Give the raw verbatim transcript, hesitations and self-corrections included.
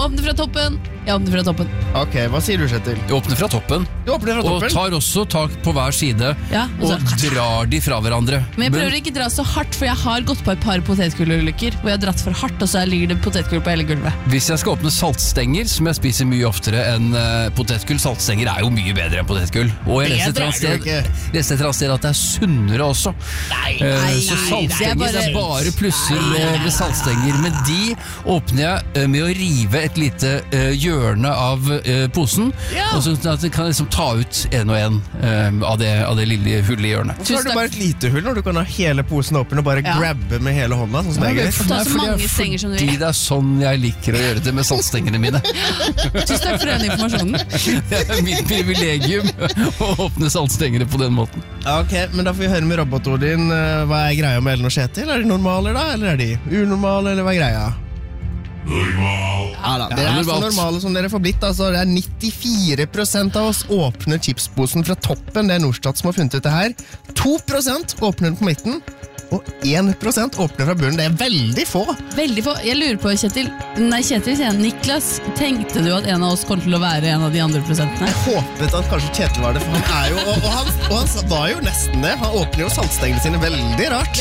åpner fra toppen. Jeg åpner fra toppen. Ok, hva sier du, Kjetil? Du åpner fra toppen, Du åpner fra og toppen? tar også tak på hver side, Ja, og og så- drar de fra hverandre. Men jeg prøver ikke å dra så hardt, for jeg har gått på et par potetgullulykker hvor jeg har dratt for hardt, og så ligger det potetgull på hele gulvet. Hvis jeg skal åpne saltstenger, som jeg spiser mye oftere enn uh, potetgull, saltstenger er jo mye bedre enn potetgull. Og jeg leste et eller annet Bedre er det sted, jo leste et eller annet sted at det er sunnere også. Nei, Eh, nei, så nei, saltstenger, det er bare- det er bare plusser eh, ved saltstenger. Men de åpner jeg eh, med å rive et lite eh, hjørne av eh, posen, Ja. og så at jeg kan liksom ta ut en og en eh, av, det, av det lille hullet i hjørnet. Hvorfor har Tusen du takk. bare et lite hull når du kan ha hele posen åpen og bare Ja. grabbe med hele hånda, sånn som jeg det er gjør? for Ta meg, så fordi mange jeg- stenger som du fordi vil. det er sånn jeg liker å gjøre det med saltstengene mine. Tusen takk for den informasjonen. Det er mitt privilegium å åpne saltstengene på den måten. Ok, men da får vi høre med robot-Odin. eh, Hva er greia med Ellen og Kjetil? Er de normale da, eller er de unormale, eller hva er greia? Ja da, dere Ja, er så normalt. normale som dere får blitt. Altså, det er nittifire prosent av oss åpner chipsposen fra toppen. Det er Norstat som har funnet ut det her. to prosent åpner den på midten, og én prosent åpner fra bunnen. Det er veldig få. Veldig få. Jeg lurer på, Kjetil Nei, Kjetil, sier jeg. Niklas, tenkte du at en av oss kom til å være en av de andre prosentene? Jeg håpet at kanskje Kjetil var det, for han er jo Og, og, han, og han var jo nesten det. Han åpner jo saltstengene sine veldig rart.